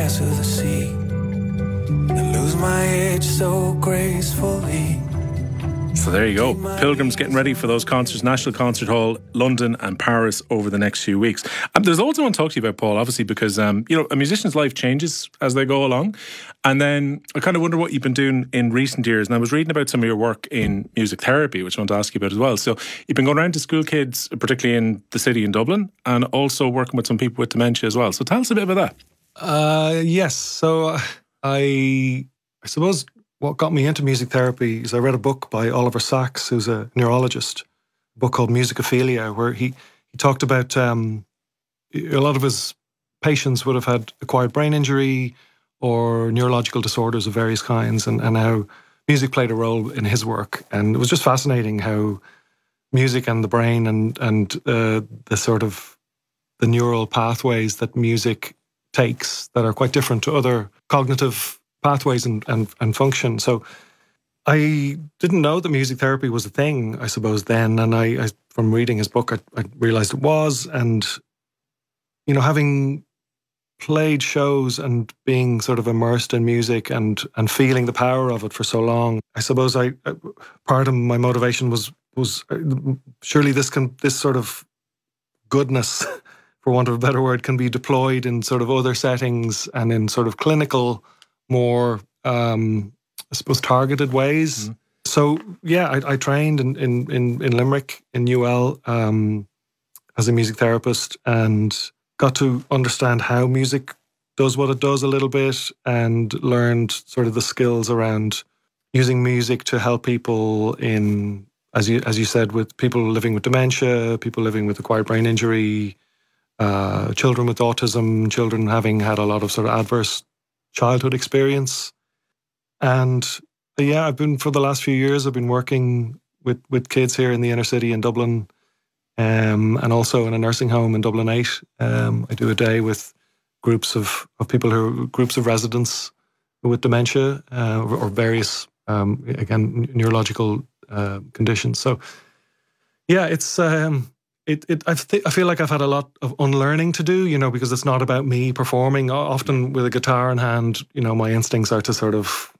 rise of the sea and lose my edge so gracefully. So there you go. Pilgrims getting ready for those concerts, National Concert Hall, London and Paris over the next few weeks. There's also one to talk to you about, Paul, obviously, because a musician's life changes as they go along. And then I kind of wonder what you've been doing in recent years. And I was reading about some of your work in music therapy, which I want to ask you about as well. So you've been going around to school kids, particularly in the city in Dublin, and also working with some people with dementia as well. So tell us a bit about that. Yes. So I suppose what got me into music therapy is I read a book by Oliver Sacks, who's a neurologist, a book called Musicophilia, where he talked about a lot of his patients would have had acquired brain injury or neurological disorders of various kinds, and how music played a role in his work. And it was just fascinating how music and the brain and the sort of the neural pathways that music takes that are quite different to other cognitive pathways and function. So I didn't know that music therapy was a thing, I suppose, then. And I from reading his book, I realised it was. And, having played shows and being sort of immersed in music and feeling the power of it for so long, I suppose part of my motivation was surely this sort of goodness, for want of a better word, can be deployed in sort of other settings and in sort of clinical, more, I suppose, targeted ways. Mm-hmm. So, yeah, I trained in Limerick, in UL, as a music therapist, and got to understand how music does what it does a little bit, and learned sort of the skills around using music to help people in, as you said, with people living with dementia, people living with acquired brain injury, children with autism, children having had a lot of sort of adverse childhood experience. And yeah, for the last few years, I've been working with kids here in the inner city in Dublin, and also in a nursing home in Dublin 8. I do a day with groups of people groups of residents with dementia, or various, again, neurological conditions. So yeah, it's, I feel like I've had a lot of unlearning to do, because it's not about me performing. Often with a guitar in hand, my instincts are to sort of,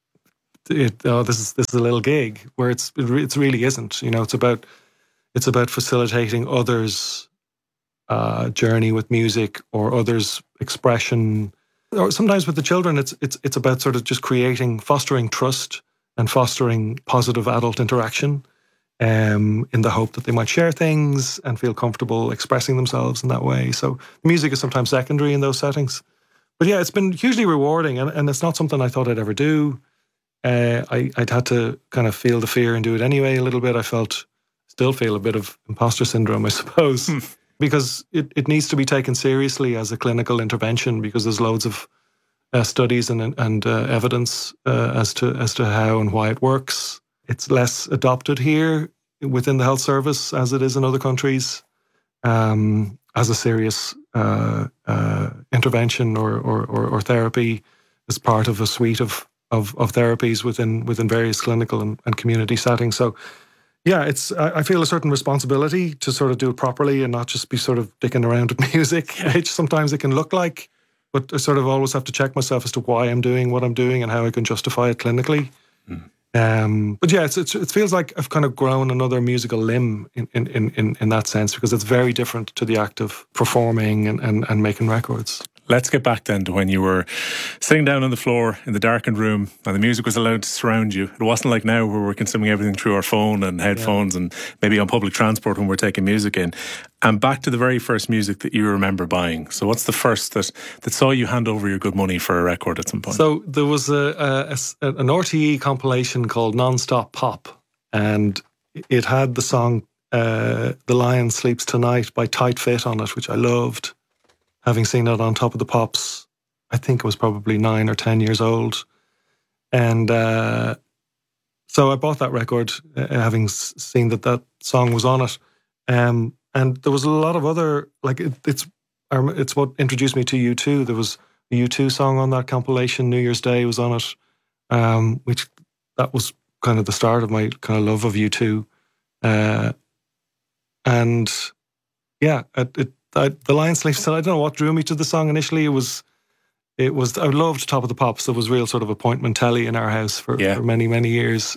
this is a little gig, where it really isn't. It's about facilitating others' journey with music, or others' expression. Or sometimes with the children, it's about sort of just fostering trust and fostering positive adult interaction. In the hope that they might share things and feel comfortable expressing themselves in that way. So music is sometimes secondary in those settings. But yeah, it's been hugely rewarding, and it's not something I thought I'd ever do. I'd had to kind of feel the fear and do it anyway a little bit. Still feel a bit of imposter syndrome, I suppose, because it needs to be taken seriously as a clinical intervention, because there's loads of studies and evidence as to how and why it works. It's less adopted here within the health service as it is in other countries, as a serious intervention or therapy, as part of a suite of therapies within various clinical and community settings. So yeah, I feel a certain responsibility to sort of do it properly and not just be sort of dicking around with music, which sometimes it can look like, but I sort of always have to check myself as to why I'm doing what I'm doing and how I can justify it clinically. But yeah, it feels like I've kind of grown another musical limb in that sense, because it's very different to the act of performing and making records. Let's get back then to when you were sitting down on the floor in the darkened room and the music was allowed to surround you. It wasn't like now where we're consuming everything through our phone and headphones and maybe on public transport when we're taking music in. And back to the very first music that you remember buying. So what's the first that saw you hand over your good money for a record at some point? So there was an RTE compilation called Non-Stop Pop, and it had the song The Lion Sleeps Tonight by Tight Fit on it, which I loved. Having seen it on Top of the Pops, I think it was probably 9 or 10 years old. And so I bought that record, having seen that song was on it. And there was a lot of other, like, it's what introduced me to U2. There was a U2 song on that compilation, New Year's Day was on it, which that was kind of the start of my kind of love of U2. And yeah, The Lion Sleeps Tonight, I don't know what drew me to the song initially. It was I loved Top of the Pops. There was real sort of appointment telly in our house for many, many years.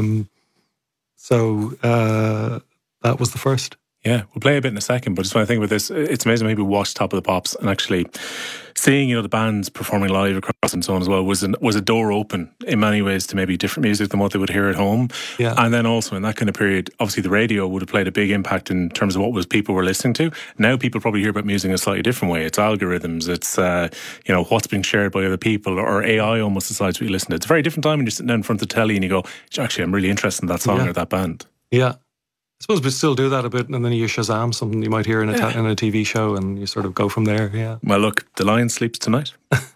So that was the first. Yeah, we'll play a bit in a second, but just when I think about this, it's amazing maybe watch Top of the Pops and actually seeing, the bands performing live across and so on as well was a door open in many ways to maybe different music than what they would hear at home. Yeah. And then also in that kind of period, obviously the radio would have played a big impact in terms of what people were listening to. Now people probably hear about music in a slightly different way. It's algorithms, it's what's being shared by other people, or AI almost decides what you listen to. It's a very different time when you're sitting down in front of the telly and you go, actually, I'm really interested in that song or that band. Yeah. I suppose we still do that a bit, and then you Shazam something you might hear in a TV show, and you sort of go from there. Yeah. Well, look, the Lion sleeps tonight.